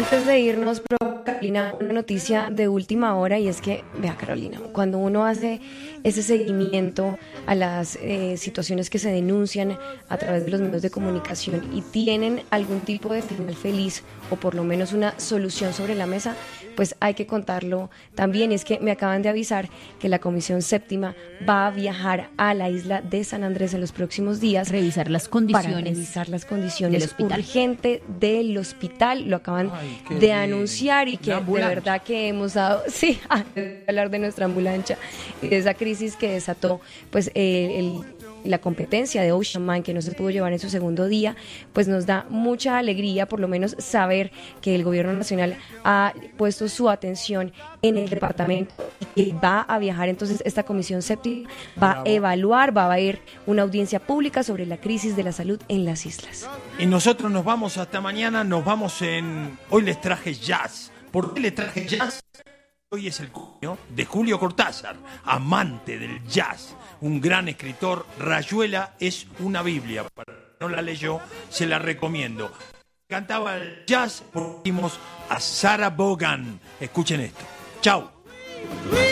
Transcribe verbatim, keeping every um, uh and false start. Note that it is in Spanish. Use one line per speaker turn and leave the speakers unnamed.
Antes de irnos, Carolina, una noticia de última hora, y es que, vea Carolina, cuando uno hace ese seguimiento a las eh, situaciones que se denuncian a través de los medios de comunicación y tienen algún tipo de final feliz o por lo menos una solución sobre la mesa, pues hay que contarlo también. Es que me acaban de avisar que la Comisión Séptima va a viajar a la isla de San Andrés en los próximos días.
Revisar las condiciones.
Para revisar las condiciones
del hospital.
urgente del hospital. Lo acaban
Ay,
de
bien.
anunciar y que de verdad que hemos dado, sí, a hablar de nuestra ambulancia y de esa crisis que desató pues eh, el la competencia de Ocean Mind, que no se pudo llevar en su segundo día, pues nos da mucha alegría por lo menos saber que el gobierno nacional ha puesto su atención en el departamento y que va a viajar. Entonces esta comisión séptima va Bravo. a evaluar, va a haber una audiencia pública sobre la crisis de la salud en las islas.
Y nosotros nos vamos hasta mañana, nos vamos en... Hoy les traje jazz. ¿Por qué les traje jazz? Hoy es el cumpleaños de Julio Cortázar, amante del jazz, un gran escritor. Rayuela es una Biblia, para quien no la leyó, se la recomiendo. Cantaba el jazz, pusimos a Sarah Vaughan. Escuchen esto. Chau.